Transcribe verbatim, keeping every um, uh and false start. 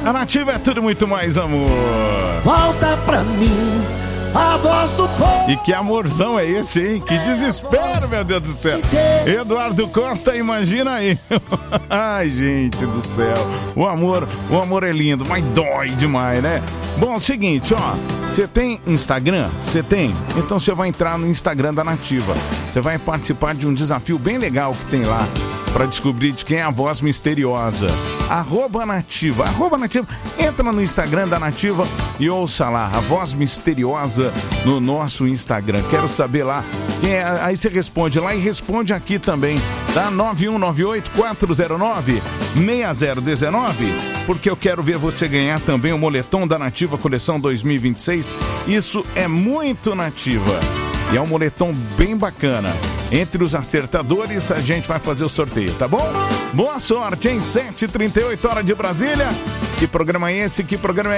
A Nativa é tudo muito mais amor. Volta pra mim, a voz do povo. E que amorzão é esse, hein? Que desespero, meu Deus do céu. Eduardo Costa, imagina aí. Ai, gente do céu. O amor, o amor é lindo, mas dói demais, né? Bom, seguinte, ó. Você tem Instagram? Você tem? Então você vai entrar no Instagram da Nativa. Você vai participar de um desafio bem legal que tem lá para descobrir de quem é a voz misteriosa. Arroba Nativa. Arroba Nativa. Entra no Instagram da Nativa e ouça lá a voz misteriosa no nosso Instagram. Quero saber lá quem é. Aí você responde lá e responde aqui também. Tá? nove um nove oito, quatro zero nove, seis zero um nove. Porque eu quero ver você ganhar também o moletom da Nativa Coleção dois mil e vinte e seis. Isso é muito Nativa. E é um moletom bem bacana. Entre os acertadores, a gente vai fazer o sorteio, tá bom? Boa sorte, hein? sete e trinta e oito, hora de Brasília. Que programa é esse? Que programa é